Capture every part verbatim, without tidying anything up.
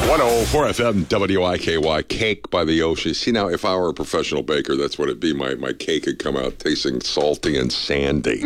one oh four F M W I K Y, Cake by the Ocean. See, now, if I were a professional baker, that's what it'd be. My, my cake would come out tasting salty and sandy.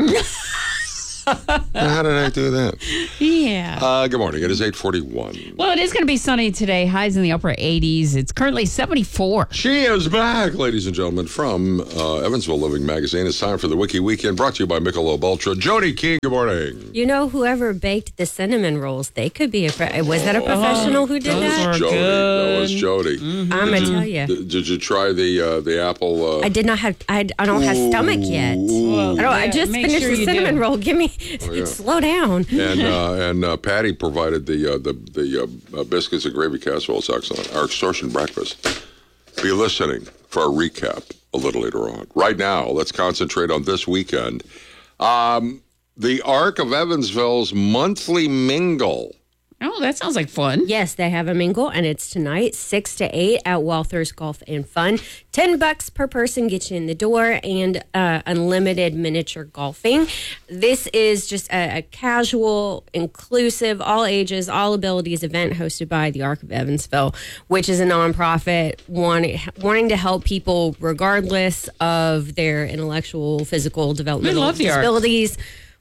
How did I do that? Yeah. Uh, good morning. It is eight forty-one. Well, it is going to be sunny today. Highs in the upper eighties. It's currently seventy-four. She is back, ladies and gentlemen, from uh, Evansville Living Magazine. It's time for the Wiki Weekend, brought to you by Michelob Ultra. Jody King, good morning. You know, whoever baked the cinnamon rolls, they could be a... Pro- was that a professional who did those that? are Jody. good. That was Jody. I'm going to tell you. Did, did you try the uh, the apple? Uh... I did not have... I, I don't have stomach yet. Well, I don't. I yeah, just make finished sure the you cinnamon do. roll. Give me... Oh, yeah. Slow down. And uh, and uh, Patty provided the uh, the the uh, uh, biscuits and gravy casserole. It's excellent. Our extortion breakfast. Be listening for our recap a little later on. Right now, let's concentrate on this weekend. Um, the Arc of Evansville's monthly mingle. Oh, that sounds like fun. Yes, they have a mingle, and it's tonight, six to eight at Walther's Golf and Fun. Ten bucks per person gets you in the door, and uh, unlimited miniature golfing. This is just a, a casual, inclusive, all ages, all abilities event hosted by the Arc of Evansville, which is a nonprofit wanting, wanting to help people regardless of their intellectual, physical, developmental love the Arc. disabilities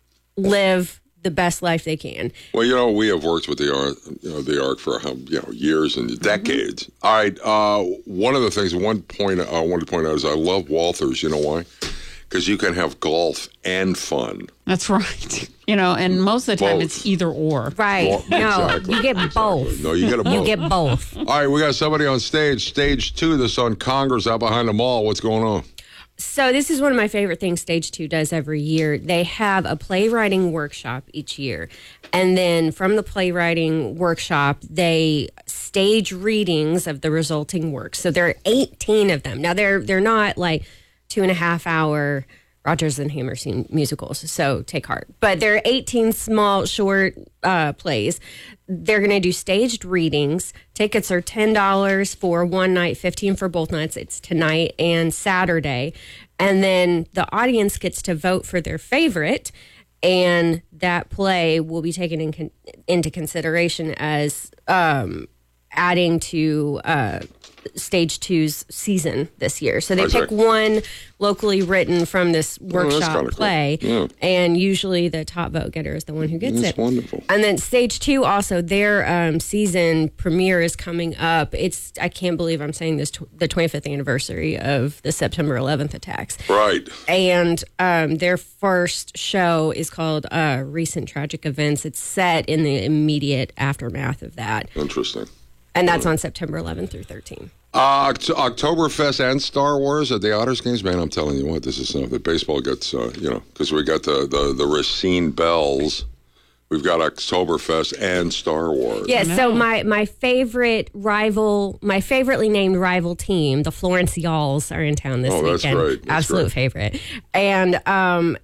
live the best life they can. Well, you know, we have worked with the Arc, you know, the Arc for um, you know years and decades. Mm-hmm. All right, uh, one of the things, one point I wanted to point out is I love Walther's. You know why? Because you can have golf and fun. That's right. You know, and most of the time Both. it's either or. Right. Well, no, exactly. you get both. No, you get a both. You get both. All right, we got somebody on stage, stage two, that's on Congress out behind the mall. What's going on? So this is one of my favorite things Stage Two does every year. They have a playwriting workshop each year. And then from the playwriting workshop, they stage readings of the resulting work. So there are eighteen of them. Now, they're they're not like two and a half hour Rodgers and Hammerstein musicals, so take heart. But there are eighteen small, short uh, plays. They're going to do staged readings. Tickets are ten dollars for one night, fifteen dollars for both nights. It's tonight and Saturday. And then the audience gets to vote for their favorite, and that play will be taken in con- into consideration as um, adding to uh, Stage Two's season this year. So they I see. pick one locally written from this that's workshop kinda cool. play, Yeah. and usually the top vote getter is the one who gets That's it. wonderful. And then Stage Two, also their um, season premiere is coming up. It's I can't believe I'm saying this, tw- the twenty-fifth anniversary of the September eleventh attacks. Right. And um, their first show is called uh, Recent Tragic Events. It's set in the immediate aftermath of that. Interesting. And that's on September eleventh through thirteenth. Uh, Oct- Oktoberfest and Star Wars at the Otters games, man. I'm telling you what, this is something that baseball gets, uh, you know, because we got the, the, the Racine Bells. We've got Oktoberfest and Star Wars. Yes, so my, my favorite rival, my favoritely named rival team, the Florence Yalls, are in town this Oh, that's weekend. great. That's Absolute great. favorite. And um,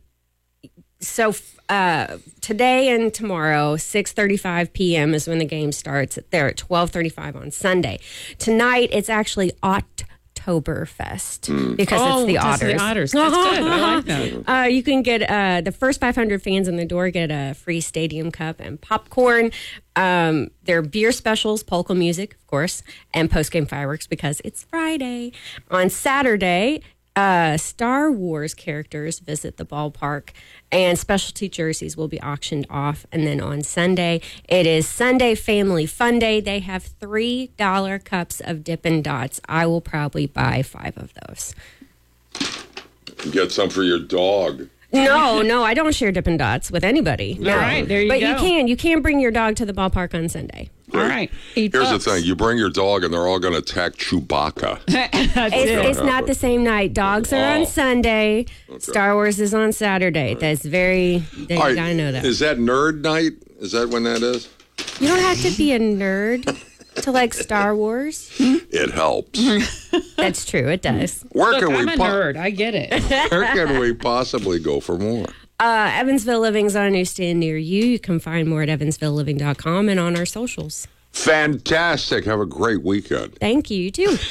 so uh, today and tomorrow, six thirty-five p.m. is when the game starts. They're at twelve thirty-five on Sunday. Tonight, it's actually Oktoberfest because Oh, it's the that's Otters. the Otters. That's good. I like that. Uh, you can get uh, the first five hundred fans in the door get a free stadium cup and popcorn. Um, there are beer specials, polka music, of course, and post-game fireworks because it's Friday. On Saturday, uh, Star Wars characters visit the ballpark, and specialty jerseys will be auctioned off. And then on Sunday, it is Sunday Family Fun Day. They have three dollar cups of Dippin' Dots. I will probably buy five of those. Get some for your dog. No, no, I don't share Dippin' Dots with anybody. No. All right, there you but go. you can. You can bring your dog to the ballpark on Sunday. All right. Eight Here's bucks. the thing. You bring your dog, and they're all going to attack Chewbacca. That's It's, it. it's not the same night. Dogs are Oh. on Sunday. Star Wars is on Saturday. That's very, they, All right, I know that. Is that nerd night? Is that when that is? You don't have to be a nerd to like Star Wars. It helps. That's true. It does. Where Look, can I'm we a po- nerd. I get it. Where can we possibly go for more? Uh, Evansville Living's on a newsstand near you. You can find more at evansville living dot com and on our socials. Fantastic. Have a great weekend. Thank you, you too.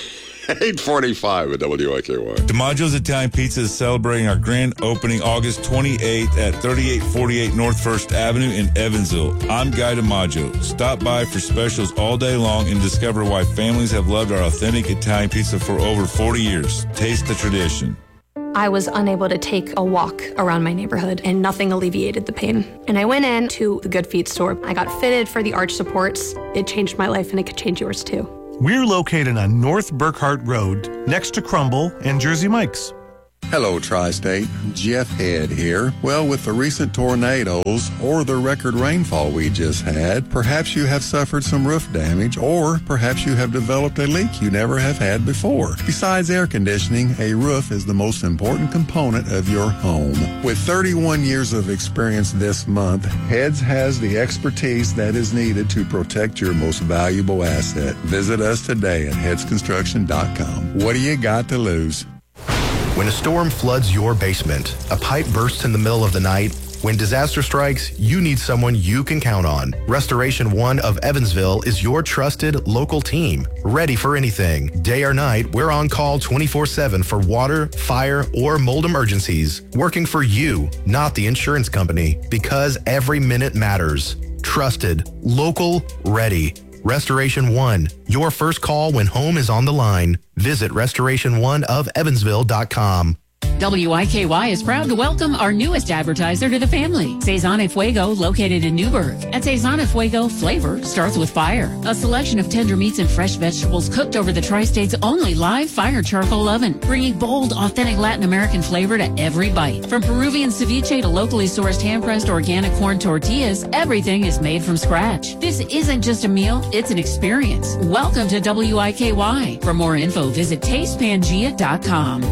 eight forty-five at W I K Y. DiMaggio's Italian Pizza is celebrating our grand opening August twenty-eighth at thirty-eight forty-eight North First Avenue in Evansville. I'm Guy DiMaggio. Stop by for specials all day long and discover why families have loved our authentic Italian pizza for over forty years. Taste the tradition. I was unable to take a walk around my neighborhood, and nothing alleviated the pain. And I went in to the Good Feet store. I got fitted for the arch supports. It changed my life, and it could change yours too. We're located on North Burkhart Road, next to Crumble and Jersey Mike's. Hello, Tri-State. Jeff Head here. Well, with the recent tornadoes or the record rainfall we just had, perhaps you have suffered some roof damage, or perhaps you have developed a leak you never have had before. Besides air conditioning, a roof is the most important component of your home. With thirty-one years of experience this month, Heads has the expertise that is needed to protect your most valuable asset. Visit us today at heads construction dot com. What do you got to lose? When a storm floods your basement, a pipe bursts in the middle of the night, when disaster strikes, you need someone you can count on. Restoration One of Evansville is your trusted local team, ready for anything. Day or night, we're on call twenty-four seven for water, fire, or mold emergencies. Working for you, not the insurance company, because every minute matters. Trusted, local, ready. Restoration One, your first call when home is on the line. Visit restoration one of evansville dot com. W I K Y is proud to welcome our newest advertiser to the family, Cezanne y Fuego, located in Newburgh. At Cezanne y Fuego, flavor starts with fire. A selection of tender meats and fresh vegetables cooked over the Tri-State's only live fire charcoal oven, bringing bold, authentic Latin American flavor to every bite. From Peruvian ceviche to locally sourced hand-pressed organic corn tortillas, everything is made from scratch. This isn't just a meal, it's an experience. Welcome to W I K Y. For more info, visit taste pangea dot com.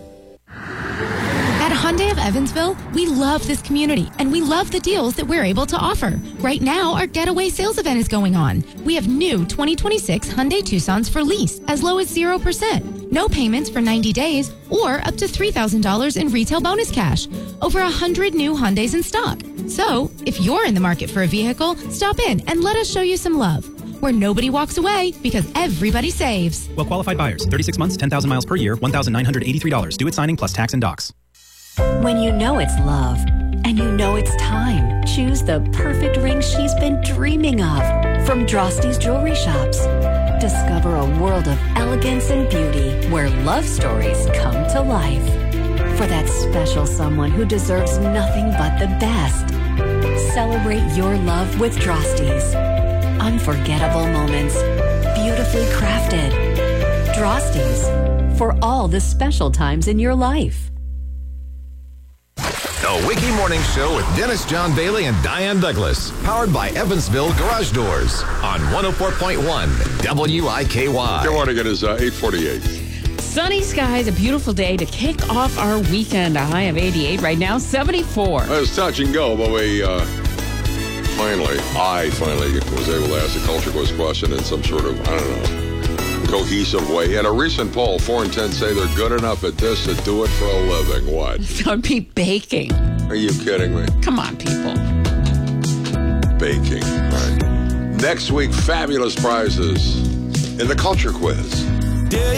At Hyundai of Evansville, we love this community and we love the deals that we're able to offer. Right now, our getaway sales event is going on. We have new twenty twenty-six Hyundai Tucsons for lease as low as zero percent. No payments for ninety days or up to three thousand dollars in retail bonus cash. Over one hundred new Hyundais in stock. So, if you're in the market for a vehicle, stop in and let us show you some love. Where nobody walks away because everybody saves. Well qualified buyers, thirty-six months, ten thousand miles per year, one thousand nine hundred eighty-three dollars. Due at signing plus tax and docs. When you know it's love and you know it's time, choose the perfect ring she's been dreaming of from Drosty's Jewelry Shops. Discover a world of elegance and beauty where love stories come to life. For that special someone who deserves nothing but the best. Celebrate your love with Drosty's. Unforgettable moments, beautifully crafted. Drosty's, for all the special times in your life. The Wiki Morning Show with Dennis John Bailey and Diane Douglas. Powered by Evansville Garage Doors on one oh four point one W I K Y. Good morning. It is uh, eight forty-eight. Sunny skies, a beautiful day to kick off our weekend. A high of eighty-eight right now, seventy-four. It's touch and go, but we uh, finally, I finally was able to ask a culture quiz question in some sort of, I don't know, cohesive way. In a recent poll, four in ten say they're good enough at this to do it for a living. What? That would be baking. Are you kidding me? Come on, people. Baking. Right. Next week, fabulous prizes in the culture quiz.